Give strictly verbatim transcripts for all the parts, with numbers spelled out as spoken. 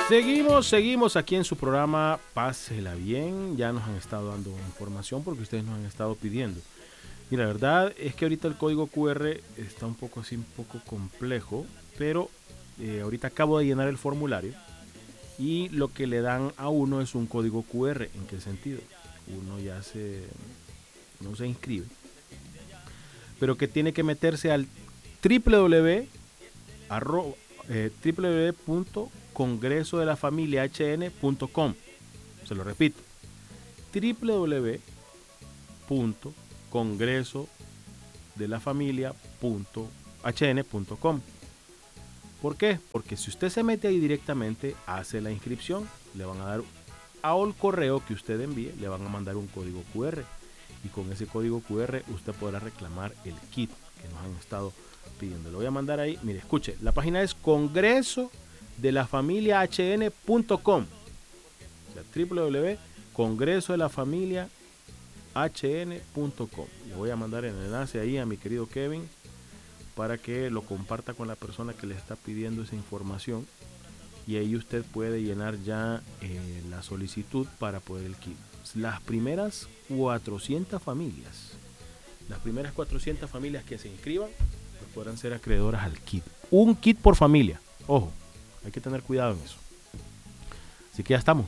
Seguimos, seguimos aquí en su programa Pásela Bien. Ya nos han estado dando información porque ustedes nos han estado pidiendo. Y la verdad es que ahorita el código cu erre está un poco así, un poco complejo, pero eh, ahorita acabo de llenar el formulario y lo que le dan a uno es un código cu erre. ¿En qué sentido? Uno ya se, no se inscribe, pero que tiene que meterse al www arro, eh, www punto congreso de la familia h n punto com. Se lo repito, www punto congreso de la familia punto h n punto com. ¿Por qué? Porque si usted se mete ahí directamente, hace la inscripción, le van a dar al correo que usted envíe, le van a mandar un código cu erre y con ese código cu erre usted podrá reclamar el kit que nos han estado pidiendo. Lo voy a mandar ahí. Mire, escuche, la página es congreso de la familia h n punto com. O sea, www punto congreso de la familia h n punto com. Le voy a mandar el enlace ahí a mi querido Kevin para que lo comparta con la persona que le está pidiendo esa información y ahí usted puede llenar ya eh, la solicitud para poder el kit. Las primeras cuatrocientas familias, las primeras cuatrocientas familias que se inscriban pues podrán ser acreedoras al kit. Un kit por familia. Ojo, hay que tener cuidado en eso. Así que ya estamos.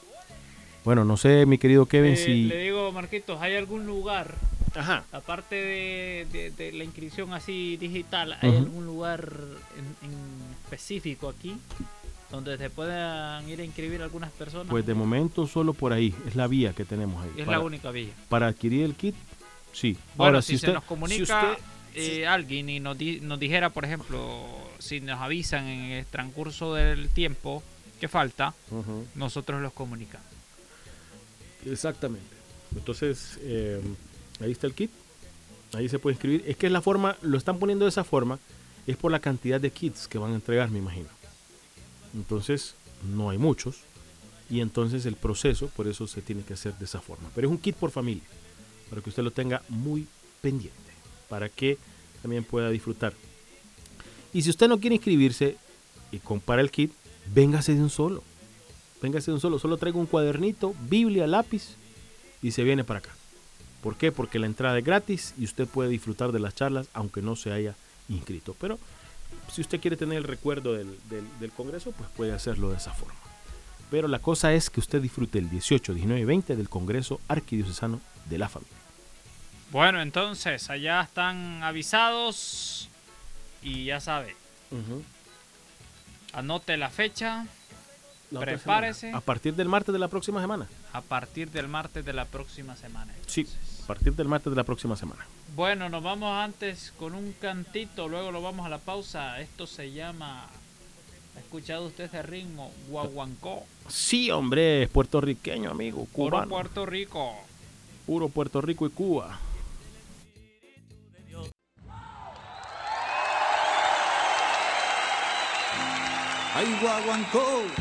Bueno, no sé, mi querido Kevin, eh, si... Le digo, Marquitos, ¿hay algún lugar, Ajá. aparte de, de, de la inscripción así digital, hay uh-huh. algún lugar en, en específico aquí donde se puedan ir a inscribir algunas personas? Pues de momento solo por ahí, es la vía que tenemos ahí. Es para, la única vía. Para adquirir el kit, sí. Bueno, Ahora, si, si se usted, nos comunica si usted, eh, si... alguien y nos, di, nos dijera, por ejemplo, si nos avisan en el transcurso del tiempo que falta, uh-huh. nosotros los comunicamos. Exactamente. Entonces, eh, ahí está el kit. Ahí se puede inscribir. Es que es la forma, lo están poniendo de esa forma, es por la cantidad de kits que van a entregar, me imagino. Entonces, no hay muchos. Y entonces el proceso, por eso se tiene que hacer de esa forma. Pero es un kit por familia, para que usted lo tenga muy pendiente, para que también pueda disfrutar. Y si usted no quiere inscribirse y compara el kit, véngase de un solo. Véngase de un solo, solo traigo un cuadernito, Biblia, lápiz y se viene para acá. ¿Por qué? Porque la entrada es gratis y usted puede disfrutar de las charlas aunque no se haya inscrito. Pero si usted quiere tener el recuerdo del, del, del congreso, pues puede hacerlo de esa forma. Pero la cosa es que usted disfrute el dieciocho, diecinueve y veinte del Congreso Arquidiocesano de la Familia. Bueno, entonces, allá están avisados y ya sabe. Uh-huh. Anote la fecha. La Prepárese. A partir del martes de la próxima semana. A partir del martes de la próxima semana. Entonces. Sí, a partir del martes de la próxima semana. Bueno, nos vamos antes con un cantito, luego lo vamos a la pausa. Esto se llama, ¿ha escuchado usted ese ritmo? Guaguancó. Sí, hombre, es puertorriqueño, amigo, cubano. Puro Puerto Rico. Puro Puerto Rico y Cuba. ¡Ay, guaguancó!